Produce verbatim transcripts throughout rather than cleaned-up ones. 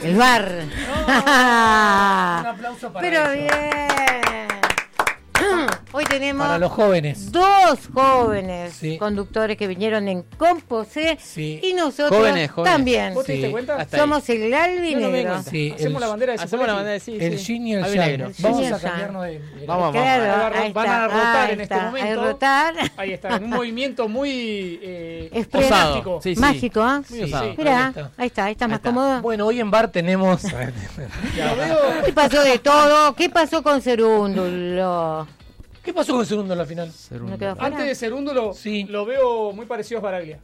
El bar. Oh, un aplauso para Pero ellos. bien. Hoy tenemos Para los jóvenes. dos jóvenes Sí. conductores que vinieron en Composé Sí. y nosotros Jóvenes, jóvenes. también. ¿Vos te diste Sí. cuenta? Hasta ahí. Somos el albinegro. Sí, Hacemos el- la bandera de Hacemos la Cipoletti. bandera de sí, El sí. yin y el Albinegro. yang. El yin Vamos y el a yang. cambiarnos de... de- Vamos, Claro, Van a- ahí van está, a rotar ahí en este está, momento. a rotar. Ahí está, en un movimiento muy eh, Expreso. osástico. Sí, sí. Mágico, ¿ah? Muy Sí, osado. sí. Mirá, Ahí está. ahí está, ahí está más está. cómodo. Bueno, hoy en bar tenemos... Lo veo. ¿Qué pasó de todo? ¿Qué pasó con Cerúndulo? ¿Qué pasó con el segundo en la final? ¿No quedó afuera? Antes de Cerúndulo, Sí. lo veo muy parecido a Baraglia.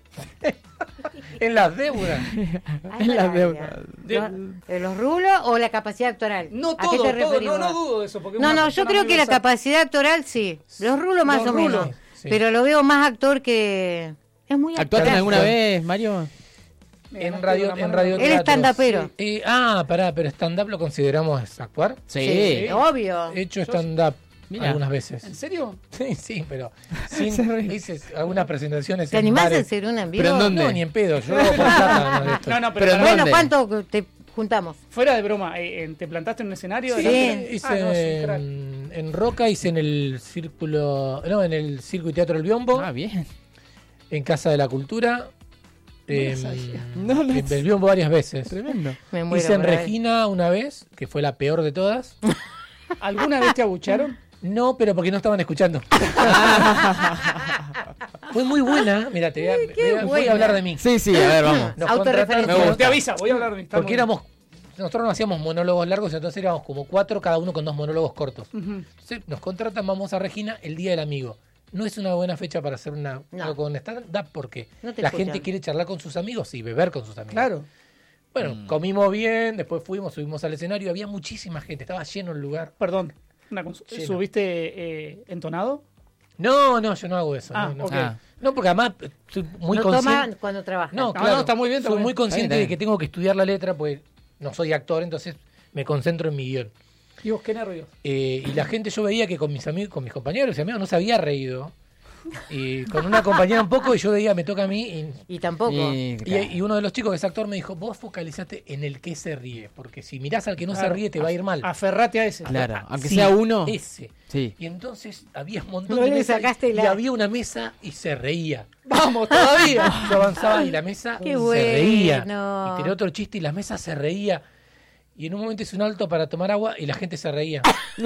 En las deudas. Ay, En la Maravilla. deuda. ¿Los, de los rulos o la capacidad actoral? No ¿A todo, qué te todo, referís no, vos? no dudo de eso. Porque es No, una no, yo persona creo muy que la versátil. capacidad actoral sí. Los rulos más Los o rulos, menos. sí. Pero lo veo más actor que... Es muy actor. ¿Actuaste alguna Actor. vez, Mario? Mira, En no radio, tengo la en mano. radio Él es teatro. stand-upero. Eh, ah, pará, pero stand-up lo consideramos actuar. Sí. obvio. He hecho stand-up Mira. algunas veces. ¿En serio? Sí, sí, pero Se sin, ríe. hice algunas presentaciones ¿Te en animás a bares. hacer una en vivo? ¿Pero en dónde? No, ni en pedo, yo lo hago por plata, no de esto. No, no, pero, Pero pará, ¿en Bueno, dónde? ¿cuánto te juntamos? fuera de broma, eh, eh, ¿te plantaste en un escenario? Sí. delante? Hice Ah, no, es un crack. en, en Roca, hice en el círculo, no, en el Circo y Teatro del Biombo, Ah, bien. en Casa de la Cultura, la em, sabía. No la en el Biombo varias veces. Tremendo. Me muero. Hice en por ver. Regina una vez, que fue la peor de todas. ¿Alguna vez te abucharon? No, pero porque no estaban escuchando. Fue muy buena. Mira, te voy a, voy a- voy buena. a hablar de mí. Sí, sí, a ver, vamos. Nos Autorreferencia. contrataron- Me gusta. Te avisa, voy a hablar de mí. está Porque muy éramos, nosotros no hacíamos monólogos largos, entonces éramos como cuatro, cada uno con dos monólogos cortos. bien. Ujú. Entonces nos contratan, vamos a Regina el Día del Amigo. No es una buena fecha para hacer una, No. algo con stand-up porque No te la escuchan. gente quiere charlar con sus amigos y beber con sus amigos. Claro. Bueno, Mm. comimos bien, después fuimos, subimos al escenario, había muchísima gente, estaba lleno el lugar. Perdón. Una cons- Sí, no. ¿Subiste eh, entonado? No, no, yo no hago eso. Ah, no, no. ok. Ah. No, porque además eh, soy muy no consciente. toma cuando trabaja. No, No, claro, no, está muy bien, está soy muy muy bien. consciente Está bien, de está que tengo que estudiar la letra, pues no soy actor, entonces me concentro en mi guión. Dios, qué nervios. Eh, y la gente, yo veía que con mis amigos, con mis compañeros y amigos no se había reído. Y con una compañera un poco, y yo veía, me toca a mí. Y, Y tampoco. Y- y- y uno de los chicos que es actor me dijo: vos focalizate en el que se ríe, porque si mirás al que no Claro. se ríe, te va a ir mal. Aferrate a ese. Claro, aunque Sí, sea uno. Ese. Sí. Y entonces había un montón No de le mesas sacaste y, la- y había una mesa y se reía. Vamos, todavía. Yo avanzaba y la mesa Qué se bueno. reía. Y tiré otro chiste y la mesa se reía. Y en un momento hice un alto para tomar agua y la gente se reía.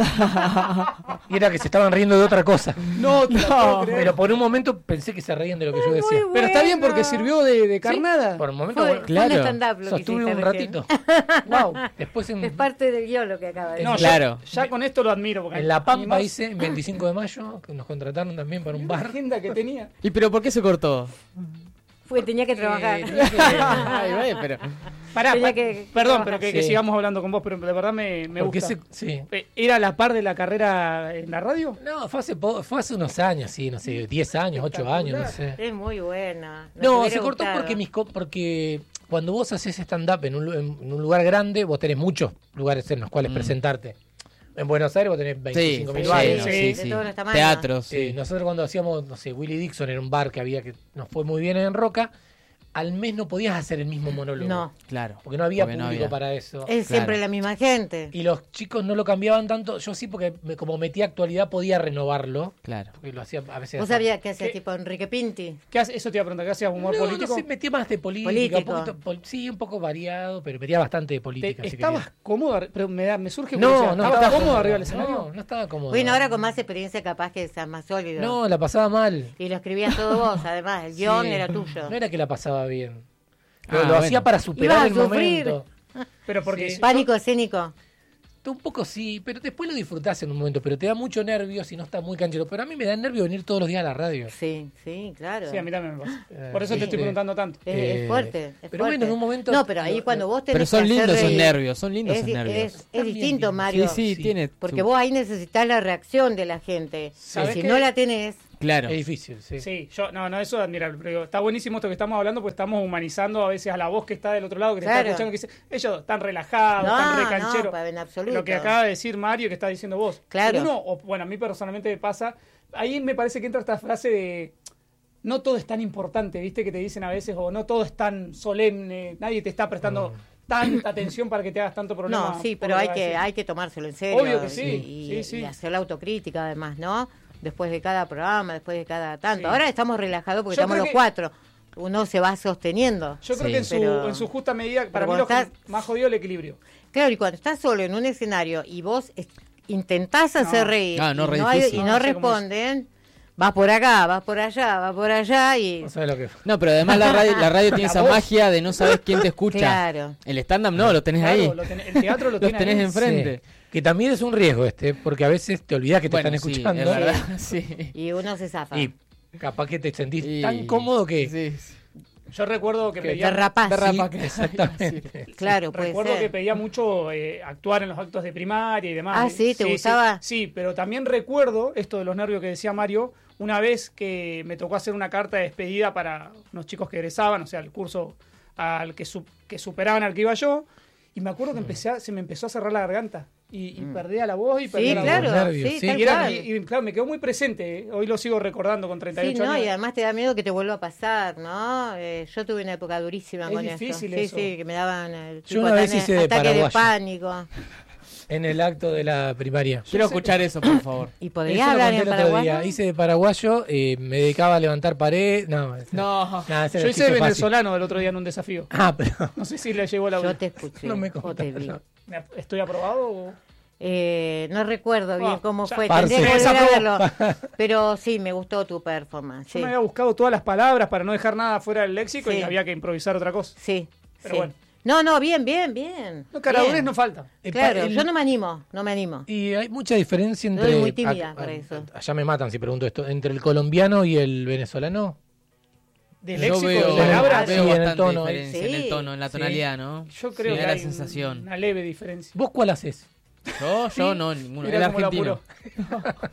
Y era que se estaban riendo de otra cosa. No, te lo puedo creer. Pero por un momento pensé que se reían de lo que yo decía. muy Pero está bien bueno. porque sirvió de, de carnada. Por un momento, Fue, bueno, fue Claro. un stand-up lo que sostuve hiciste un recién. ratito. Wow. Después en, Es parte del guión lo que acaba de No, decir. Claro. Ya, ya con esto lo admiro. Porque en La Pampa animás hice en veinticinco de mayo, que nos contrataron también para un la bar. agenda que tenía. ¿Y pero por qué se cortó? Fue, tenía que trabajar. Eh, tenía que- Ay, güey, pero... Pará, Tenía pa- que- perdón, que pero que, trabajar. que Sí. sigamos hablando con vos, pero de verdad me, me porque gusta. ese- sí. Eh, ¿Era la par de la carrera en la radio? No, fue hace, po- fue hace unos años, sí, no sé, diez años, ocho años, no sé. Es muy buena. Nos No, hubiera se cortó gustado. porque mis co- porque cuando vos haces stand-up en un, lu- en un lugar grande, vos tenés muchos lugares en los cuales presentarte. En Buenos Aires vos tenés veinticinco mil sí, bares. sí, sí, de sí. todos los tamaños. Teatros, Sí, sí. nosotros cuando hacíamos, no sé, Willie Dixon era un bar que había que nos fue muy bien en Roca, al mes no podías hacer el mismo monólogo. No, Claro. Porque no había Porque no público había. para eso. es siempre la misma gente. Y los chicos no lo cambiaban tanto. Yo sí, porque me- como metía actualidad, podía renovarlo. Claro. Porque lo hacía a veces. ¿Vos sabías que hacía ¿Qué? tipo Enrique Pinti? ¿Qué hace? Eso te iba a preguntar, ¿qué hacías? ¿Humor No, político? no sé, metía más de política. Político. Un poquito, pol- sí, un poco variado, pero metía bastante de ¿Te- política. si ¿Estabas quería. cómodo? arri- Pero me, da, me surge No, curiosidad. no ¿Estabas estaba cómodo arriba del escenario? No, no estaba cómodo. Bueno, ahora con más experiencia capaz que seas más sólido. No, la pasaba mal. Y lo escribías todo vos, además. El guión Sí. era tuyo. No era que la pasaba bien. Lo, Ah, lo bueno. hacía para Ibas superar a el sufrir. momento. Pero porque... Sí. si- Pánico escénico. Un poco sí, pero después lo disfrutás en un momento, pero te da mucho nervio si no estás muy canchero. Pero a mí me da nervio venir todos los días a la radio. Sí, sí, claro. Sí, a mí también me pasa. Eh, Por eso sí, te estoy sí. preguntando tanto. Es, Eh, es fuerte. Es pero fuerte. bueno, en un momento- No, pero ahí lo- cuando vos tenés Pero son que hacer lindos esos reír, nervios, son lindos es, esos nervios. Es, es También distinto, lindos. Mario. Sí, sí, Sí. tiene... Porque su- vos ahí necesitas la reacción de la gente. ¿Sabés Si qué? no la tenés, Claro. Es difícil, sí. Sí, yo, no, no, eso es admirable. Pero digo, está buenísimo esto que estamos hablando, porque estamos humanizando a veces a la voz que está del otro lado, que te Claro. está escuchando, que dice, ellos están relajados, No, están no, recancheros. pa- en absoluto. Lo que acaba de decir Mario, que está diciendo vos. Claro. Uno, o, bueno, a mí personalmente me pasa, ahí me parece que entra esta frase de, no todo es tan importante, ¿viste? Que te dicen a veces, o no todo es tan solemne, nadie te está prestando tanta atención para que te hagas tanto problema. No, sí, por pero lo hay va a que, decir. hay que tomárselo en serio. Obvio que sí, Y, sí, sí. y hacer la autocrítica además, ¿no? Después de cada programa, después de cada tanto. Sí. Ahora estamos relajados porque Yo estamos creo los que- cuatro. Uno se va sosteniendo. Yo creo Sí. que en su, Pero- en su justa medida, para pero mí lo cuando que estás- más jodido es el equilibrio. Claro, y cuando estás solo en un escenario y vos es- intentás hacer No. reír Ah, no, y, re no hay- difícil. y No, no no sé cómo es. responden, vas por acá, vas por allá, vas por allá y... No sabes lo que No, pero además la radio, la radio tiene La esa voz. magia de no saber quién te escucha. Claro. El stand-up no, lo tenés Claro, ahí. lo tenés- el teatro lo Los tiene tenés ahí. enfrente. Sí. Que también es un riesgo este, porque a veces te olvidas que te Bueno, están sí, escuchando. es verdad, sí. Y uno se zafa. Y capaz que te sentís Y- tan cómodo que... Sí. Yo recuerdo que Que pedía, Derrapás. Derrapa- Sí, exactamente. Claro, puede recuerdo ser. que pedía mucho eh, actuar en los actos de primaria y demás. Ah, ¿sí? ¿Te Sí, gustaba? Sí, sí, pero también recuerdo esto de los nervios que decía Mario, una vez que me tocó hacer una carta de despedida para unos chicos que egresaban, o sea, el curso al que, su- que superaban al que iba yo, y me acuerdo que empecé a- se me empezó a cerrar la garganta y, y perdía la voz y perdía Sí, la claro, voz. nervios, sí, sí. tal Y, era- cual. y- y, claro, me quedó muy presente, ¿eh? Hoy lo sigo recordando con treinta y Sí, ocho no, años. y además te da miedo que te vuelva a pasar, ¿no? Eh, yo tuve una época durísima Es con difícil eso. eso. Sí, sí, que me daban el Yo una vez hice de ataque de paraguayo. pánico. En el acto de la primaria. Quiero escuchar eso, por favor. ¿Y Eso podrías lo hablar conté en el otro paraguayo? día. Hice de paraguayo, eh, me dedicaba a levantar pared. No, No. nada, ese era Yo el hice de chiste fácil. venezolano el otro día en un desafío. Ah, pero No sé si le llegó la Yo te escuché, no me o te vi. contaron. ¿Me- ¿Estoy aprobado o...? Eh, no recuerdo bien Ah, cómo ya. fue, Parce. tendría que volver a Desaprobó. verlo. Pero sí, me gustó tu performance. Yo Sí, me había buscado todas las palabras para no dejar nada fuera del léxico Sí. y había que improvisar otra cosa. sí. Pero sí. bueno. No, no, bien, bien, bien. No, caradurez Bien. no falta. Eh, Claro, pa- el- yo no me animo, no me animo. Y hay mucha diferencia Yo entre. soy muy tímida ac- para a- eso. Allá me matan si pregunto esto. Entre el colombiano y el venezolano. De Yo léxico, veo, de palabras, Sí, veo en el bastante tono, diferencia sí. en el tono, en la Sí. tonalidad, ¿no? yo creo Me que da hay la sensación. una leve diferencia. ¿Vos cuál haces? Yo, yo Sí. no, ninguno. Mirá El cómo la argentino. apuró.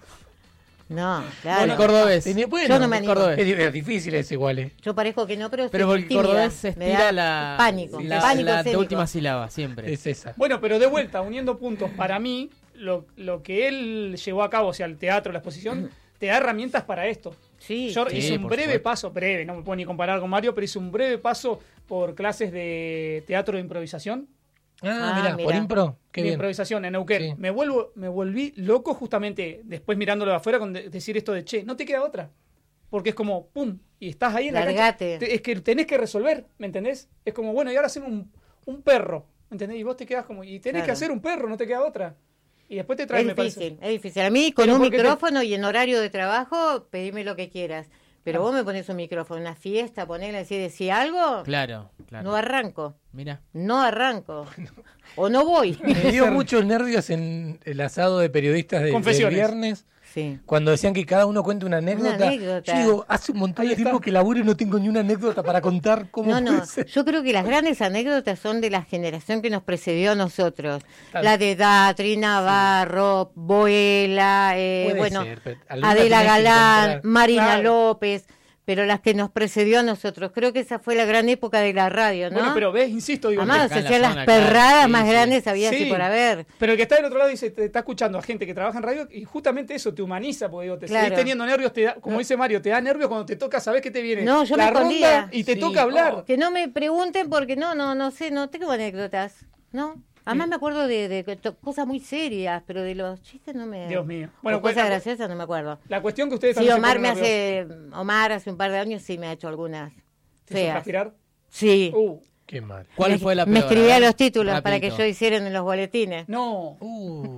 No, claro. El cordobés. Tenía- bueno, Yo no me el animo. cordobés. Es, di- es difícil es igual. eh. Yo parezco que no, pero Pero soy porque el tímida. cordobés se Me estira da la, pánico, la, pánico la escénico. última sílaba, siempre. Es esa. Bueno, pero de vuelta, uniendo puntos, para mí, lo, lo que él llevó a cabo, o sea, el teatro, la exposición, te da herramientas para esto. Sí, Yo sí. hice un por breve supuesto. paso, breve, no me puedo ni comparar con Mario, pero hice un breve paso por clases de teatro de improvisación. Ah, Ah, mirá, por mirá. impro. Qué de bien. improvisación en Neuquén. Sí. Me vuelvo, me volví loco justamente después mirándolo de afuera con de- decir esto de che, no te queda otra. Porque es como, pum, y estás ahí en la Largate. cancha. Te- Es que tenés que resolver, ¿me entendés? Es como, bueno, y ahora hacemos un, un perro, ¿me entendés? Y vos te quedás como, y tenés Claro. que hacer un perro, no te queda otra. Y después te traes, Es me parece. difícil, es difícil. A mí con Pero un porque te- micrófono y en horario de trabajo, pedime lo que quieras. Pero vos me pones un micrófono, una fiesta, ponele así, decir algo, Claro, claro. no arranco, Mira. no arranco. O no voy. Me dio muchos nervios en el asado de periodistas de, del Confesiones. viernes. Sí. Cuando decían que cada uno cuente una anécdota. anécdota. Yo digo, hace un montón Ahí de está. tiempo que laburo y no tengo ni una anécdota para contar cómo No, no, puede ser. yo creo que las grandes anécdotas son de la generación que nos precedió a nosotros. Claro. La de Datri, Navarro, Boela, eh, Puede bueno, ser, pero alguna Adela tenés que Galán, encontrar. Marina Claro. López, pero las que nos precedió a nosotros. Creo que esa fue la gran época de la radio, ¿no? Bueno, pero ves, insisto, digo, Además, acá se en la hacían las zona, claro, perradas sí, más sí. grandes, había Sí. así por haber. pero el que está del otro lado dice, te está escuchando a gente que trabaja en radio y justamente eso te humaniza, porque digo, te Claro. seguís teniendo nervios, te da- como dice Mario, te da nervios cuando te toca, sabes que te viene No, yo la me ronda escondía. y te Sí. toca hablar. Que no me pregunten porque no, no, no sé, no tengo anécdotas, ¿no? Además me acuerdo de, de que to- cosas muy serias, pero de los chistes no me... Dios mío. Bueno, Bueno, pues, cosas la- graciosas no me acuerdo. La cuestión que ustedes Sí, también se Omar me ponen nerviosos. hace, Omar hace un par de años sí me ha hecho algunas ¿Te hizo feas. transpirar? Sí. Uh, Qué mal. ¿Cuál me, fue la me peor? escribía A ver, los títulos para que rapidito. yo hiciera en los boletines. no. Uh,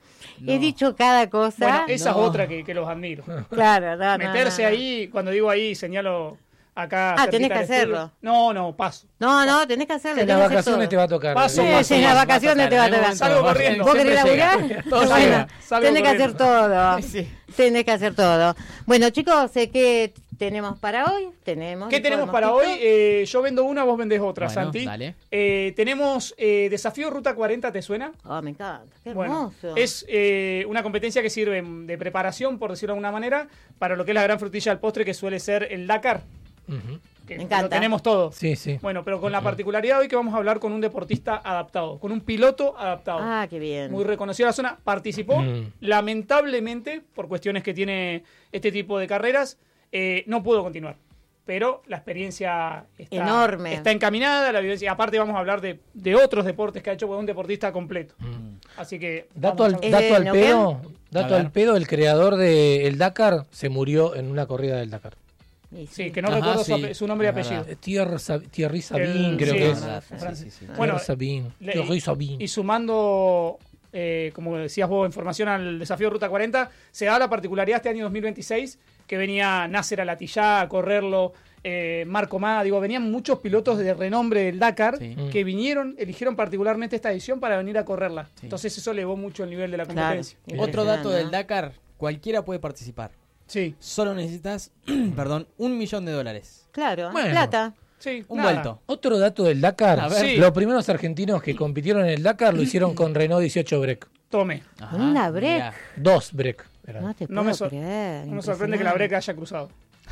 He dicho cada cosa. Bueno, esa No. es otra que, que los admiro. Claro, no, no, Meterse no, no. ahí, cuando digo ahí, señalo acá. Ah, cerquita tenés que del estudio. hacerlo. No, no, paso. No, no, tenés que hacerlo. en tenés las que hacer vacaciones todo. te va a tocar. Paso, Sí, Eh, paso, sí, en las paso, vacaciones te va a en algún tocar. momento Salgo va a- corriendo. ¿Vos querés siempre llega. laburar? Todo Bueno, llega. Salgo tenés que hacer corriendo. todo. Sí. Tenés que hacer todo. Bueno, chicos, sé que tenemos para hoy. Tenemos. ¿Qué de todo tenemos el para hoy? mosquito. Eh, yo vendo una, vos vendés otra, Bueno, Santi. dale. Eh, tenemos eh, Desafío Ruta cuarenta, ¿te suena? Oh, me encanta. Qué Bueno, hermoso. es eh, una competencia que sirve de preparación, por decirlo de alguna manera, para lo que es la gran frutilla del postre, que suele ser el Dakar. Ujú. Que Me encanta. Lo tenemos todo. Sí, sí. Bueno, pero con la particularidad hoy que vamos a hablar con un deportista adaptado, con un piloto adaptado. Ah, qué bien. Muy reconocido en la zona, participó. Mm. Lamentablemente, por cuestiones que tiene este tipo de carreras, eh, no pudo continuar. pero la experiencia está, Enorme. está encaminada, la vivencia. Aparte vamos a hablar de, de otros deportes que ha hecho, porque es un deportista completo. Mm. Así que... Dato vamos al, a- Eh, dato al ¿no pedo, A dato ver. al pedo, el creador del Dakar se murió en una corrida del Dakar. Y Sí, que no Ajá, recuerdo su, sí, ape- su nombre y es verdad. apellido. Eh, Thierry, Sab- Thierry Sabine, El- creo sí, que es es. verdad, Francia. sí, sí, sí. Bueno, Thierry Sabine. le- Thierry Sabine. Y sumando, eh, como decías vos, información al desafío Ruta cuarenta, se da la particularidad este año dos mil veintiséis que venía Nasser Al-Attiyah a correrlo, eh, Marco Mada, digo, venían muchos pilotos de renombre del Dakar Sí. que vinieron, eligieron particularmente esta edición para venir a correrla. Sí. Entonces eso elevó mucho el nivel de la Claro. competencia. Otro dato del Impresionante, Dakar, cualquiera puede participar. Sí, Solo necesitas, perdón, un millón de dólares. Claro, Bueno. plata. sí, Un nada. vuelto. Otro dato del Dakar. A ver. Sí. Los primeros argentinos que compitieron en el Dakar lo hicieron con Renault dieciocho Break. Tome. Ajá, Una break. mirá. Dos Break. eran. No te No puedo me sor- creer. No me sorprende que la impresionante. breca haya cruzado.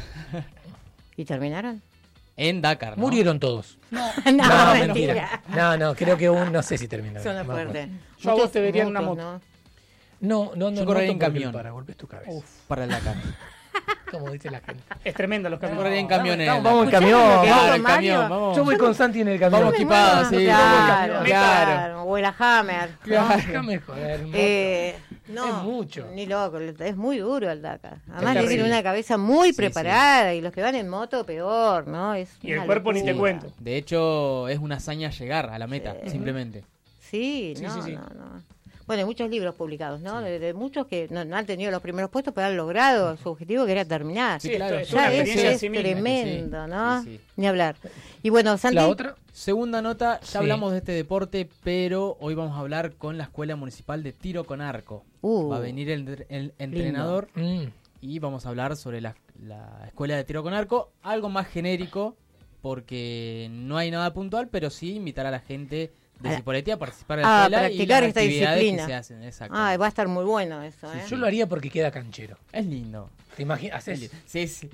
¿Y terminaron? En Dakar, ¿no? Murieron todos. No, No, mentira. No, no, creo que un, no sé si terminaron. Suena No me acuerdo. fuerte. Yo a vos Muchos- te vería en una muchos, moto. ¿no? No, no, no. Yo correría no en porque camión. Para, golpes tu cabeza. Uf, Para el Dakar. Como dice la gente. es tremenda los Yo camiones. correría en camión en Vamos, el vamos en Dakar. camión. lo que Claro, dijo en Mario? camión, vamos. Yo voy con Santi en el camión. Vamos Me equipados, muero. sí. Claro, Claro. claro. O el Hammer. ¿no? Claro. Déjame joder. moto. Eh, no, Es mucho. Ni loco, es muy duro el Dakar. Además, terrible. tiene una cabeza muy Sí, preparada y los que van en moto, peor, ¿no? Es Y el una cuerpo ni te locura. cuento. De hecho, es una hazaña llegar a la meta, simplemente. Sí, Sí, no, sí, sí. no, no. Bueno, hay muchos libros publicados, ¿no? De, de muchos que no, no han tenido los primeros puestos, pero han logrado su objetivo, que era terminar. Sí, Sí, claro. esto es una Ya eso experiencia en es sí misma. tremendo, Sí, ¿no? sí, sí. Ni hablar. Y bueno, Santi, La otra. Segunda nota, ya Sí. hablamos de este deporte, pero hoy vamos a hablar con la Escuela Municipal de Tiro con Arco. Uh, Va a venir el, el entrenador Mm. y vamos a hablar sobre la, la Escuela de Tiro con Arco, algo más genérico, porque no hay nada puntual, pero sí invitar a la gente de A- Cipolletti a participar en a la escuela y practicar las esta actividades disciplina. que se hacen. Exacto. ah, va a estar muy bueno eso, ¿eh? Yo lo haría porque queda canchero. Es lindo. ¿Te imaginas? Es Haces- lindo. Sí, sí.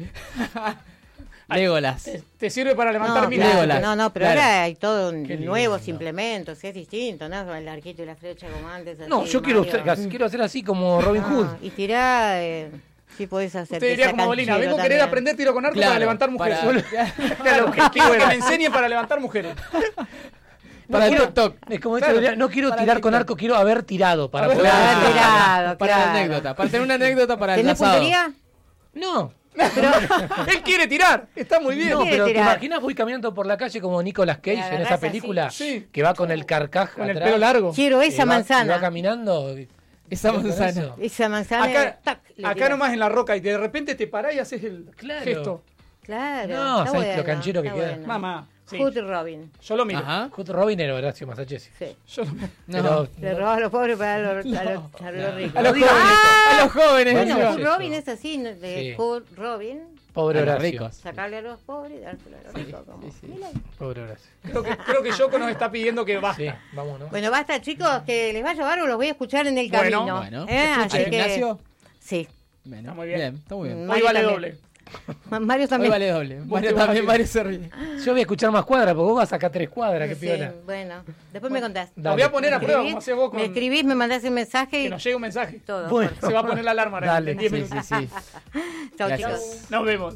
Legolas. Te, te sirve para levantar No, minas. claro, Legolas. no, no, pero Claro. ahora hay todo Qué lindo. nuevos implementos, es distinto, ¿no? El arquito y la flecha como antes. No, así, yo quiero, Mario. hacer- quiero hacer así como Robin Hood. Ah, y tirar, eh, sí podés hacer. Usted que diría sea como Bolina, canchero vengo a querer también. aprender tiro con arco Claro, para levantar mujeres. para- Claro, que quiero que me enseñen para levantar mujeres. Para quiero- TikTok. Es como Claro, esto, diría, no quiero para tirar con TikTok. arco, quiero haber tirado para Haber poder Haber decir- tirado, Para la claro. anécdota. Para tener una anécdota para el ¿Tenés asado. puntería? No, Pero, Él quiere tirar, está muy bien. no, quiere pero ¿te tirar. imaginas voy caminando por la calle como Nicolas Cage La en verdad esa es así. película? Sí. Que va con el carcaj Con el atrás, pelo largo. quiero y esa va- y va manzana. caminando. y- Esa con manzana. eso. Esa manzana. Acá, tac, le acá tirás. nomás en la roca y de repente te parás y haces el Claro. gesto. Claro. No, está ¿sabes lo bueno, canchero que está queda? bueno. Mamá. Sí. Hood Robin. Yo lo miro. Ajá. Justo Robin era Horacio Masachesi. Sí. Yo lo- No. Pero, Le robaba a los pobres para a los, a los, a los claro. ricos. A los digas jóvenes. A los jóvenes. Bueno, digas Hood eso. Robin es así, ¿no? de Sí. Hood Robin, pobre A los Horacio. ricos. sacarle a los pobres y dárselo a los ricos. Como, sí, sí. mira. Pobre Horacio. creo, que, creo que Yoko nos está pidiendo que basta. Sí, vamos, ¿no? Bueno, basta, chicos, que les va a llevar o los voy a escuchar en el Bueno. camino. Bueno. ¿eh? ¿Al Así que, gimnasio? sí. Bueno, Está muy bien. Está muy bien. Mm. Hoy Mario vale también. doble. Mario Hoy también. vale doble. Mario te vas también, a- Mario se ríe. Yo voy a escuchar más cuadras porque vos vas a sacar tres cuadras, qué Sí, piola. bueno, después me contás. Dale. Lo voy a poner a Me prueba, escribís, como hacés vos con... Me escribís, me mandás un mensaje Que y nos llegue un mensaje. todo. Bueno. Se va a poner la alarma ahora Dale. en diez Sí, minutos. sí, sí. Chao, Gracias. chicos. Nos vemos.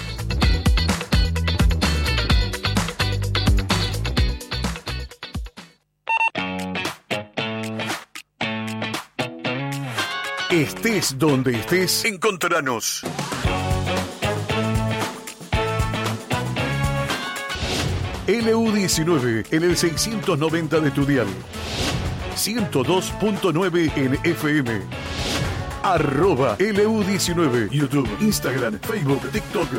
Estés donde estés, encontranos. L U diecinueve en el seiscientos noventa de tu dial. ciento dos punto nueve en F M. Arroba L U diecinueve. YouTube, Instagram, Facebook, TikTok.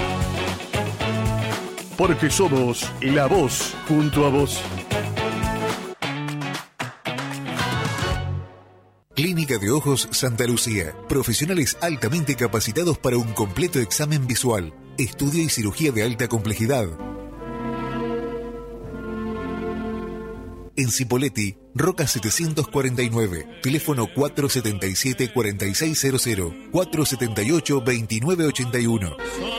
Porque somos la voz junto a vos. Clínica de Ojos Santa Lucía. Profesionales altamente capacitados para un completo examen visual, estudio y cirugía de alta complejidad. En Cipolletti, Roca setecientos cuarenta y nueve, teléfono cuatro siete siete, cuatro seis cero cero, cuatro siete ocho, dos nueve ocho uno.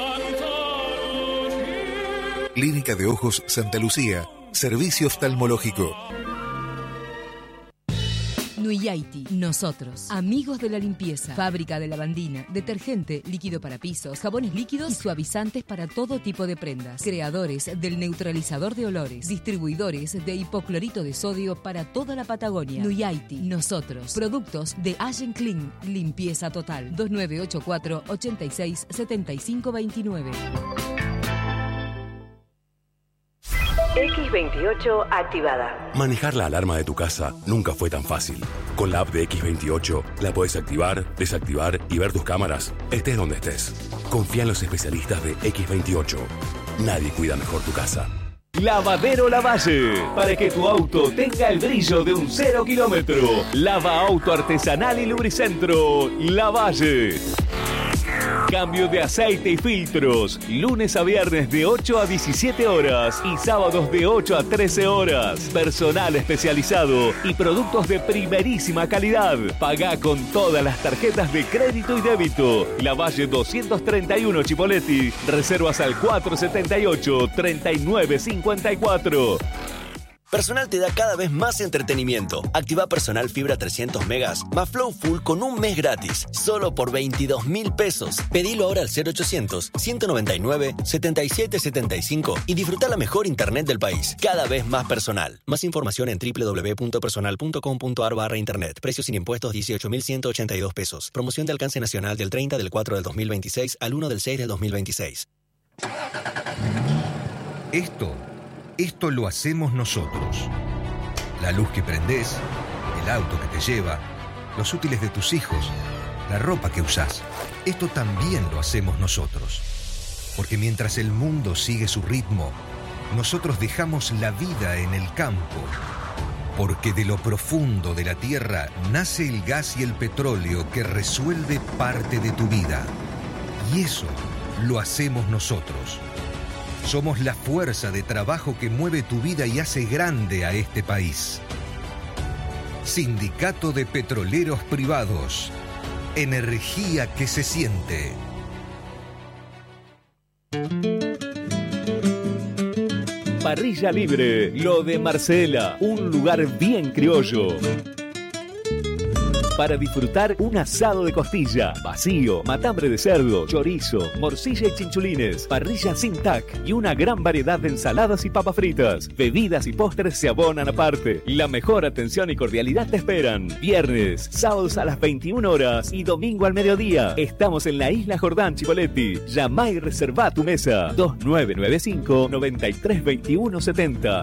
Clínica de Ojos Santa Lucía, servicio oftalmológico. Nuyaiti, nosotros, amigos de la limpieza, fábrica de lavandina, detergente, líquido para pisos, jabones líquidos y suavizantes para todo tipo de prendas. Creadores del neutralizador de olores, distribuidores de hipoclorito de sodio para toda la Patagonia. Nuyaiti, nosotros, productos de Allen Clean, limpieza total. dos nueve ocho cuatro, ochenta y seis, setenta y cinco veintinueve. equis veintiocho activada. Manejar la alarma de tu casa nunca fue tan fácil. Con la app de equis veintiocho la podés activar, desactivar y ver tus cámaras, estés donde estés. Confía en los especialistas de equis veintiocho. Nadie cuida mejor tu casa. Lavadero Lavalle, para que tu auto tenga el brillo de un cero kilómetro. Lava auto artesanal y lubricentro Lavalle. Cambio de aceite y filtros, lunes a viernes de ocho a diecisiete horas y sábados de ocho a trece horas. Personal especializado y productos de primerísima calidad. Pagá con todas las tarjetas de crédito y débito. Lavalle doscientos treinta y uno Chipoleti. Reservas al cuatro setenta y ocho, treinta y nueve cincuenta y cuatro. Personal te da cada vez más entretenimiento. Activa Personal Fibra trescientos megas más Flow Full con un mes gratis, solo por veintidós mil pesos. Pedilo ahora al cero ochocientos, ciento noventa y nueve, setenta y siete setenta y cinco y disfruta la mejor internet del país. Cada vez más personal. Más información en doble u doble u doble u punto personal punto com punto a r barra internet. Precios sin impuestos dieciocho mil ciento ochenta y dos pesos. Promoción de alcance nacional del treinta del cuatro del dos mil veintiséis al uno del seis del dos mil veintiséis. Esto Esto lo hacemos nosotros. La luz que prendés, el auto que te lleva, los útiles de tus hijos, la ropa que usás. Esto también lo hacemos nosotros. Porque mientras el mundo sigue su ritmo, nosotros dejamos la vida en el campo. Porque de lo profundo de la tierra nace el gas y el petróleo que resuelve parte de tu vida. Y eso lo hacemos nosotros. Somos la fuerza de trabajo que mueve tu vida y hace grande a este país. Sindicato de Petroleros Privados. Energía que se siente. Parrilla Libre, lo de Marcela, un lugar bien criollo. Para disfrutar un asado de costilla, vacío, matambre de cerdo, chorizo, morcilla y chinchulines, parrilla sin tac y una gran variedad de ensaladas y papas fritas. Bebidas y postres se abonan aparte. La mejor atención y cordialidad te esperan. Viernes, sábados a las veintiuna horas y domingo al mediodía. Estamos en la Isla Jordán, Chipoleti. Llama y reserva tu mesa. dos nueve nueve cinco, noventa y tres veintiuno setenta.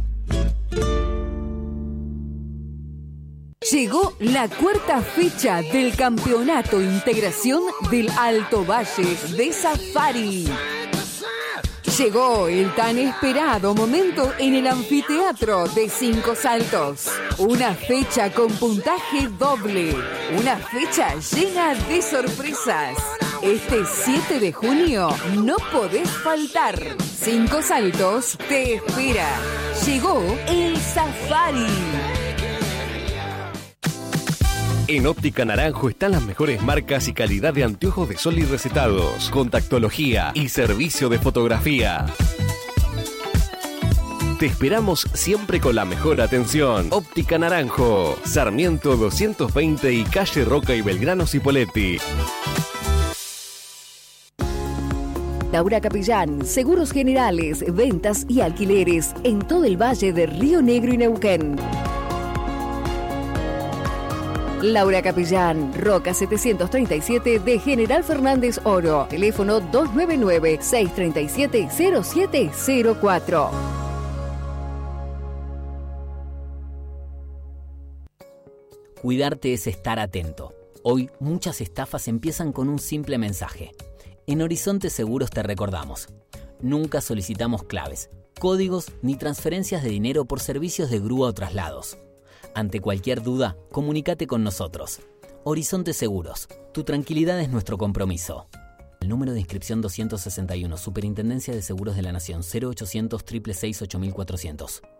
Llegó la cuarta fecha del Campeonato Integración del Alto Valle de Safari. Llegó el tan esperado momento en el anfiteatro de Cinco Saltos. Una fecha con puntaje doble. Una fecha llena de sorpresas. Este siete de junio no podés faltar. Cinco Saltos te espera. Llegó el Safari. En Óptica Naranjo están las mejores marcas y calidad de anteojos de sol y recetados, contactología y servicio de fotografía. Te esperamos siempre con la mejor atención. Óptica Naranjo, Sarmiento doscientos veinte y calle Roca y Belgrano Cipolletti. Laura Capellán, seguros generales, ventas y alquileres en todo el valle de Río Negro y Neuquén. Laura Capellán, Roca setecientos treinta y siete de General Fernández Oro. Teléfono dos nueve nueve, seis tres siete, cero siete cero cuatro. Cuidarte es estar atento. Hoy muchas estafas empiezan con un simple mensaje. En Horizonte Seguros te recordamos. Nunca solicitamos claves, códigos ni transferencias de dinero por servicios de grúa o traslados. Ante cualquier duda, comunícate con nosotros. Horizonte Seguros, tu tranquilidad es nuestro compromiso. El número de inscripción doscientos sesenta y uno, Superintendencia de Seguros de la Nación, cero ochocientos, seiscientos sesenta y seis, ocho mil cuatrocientos.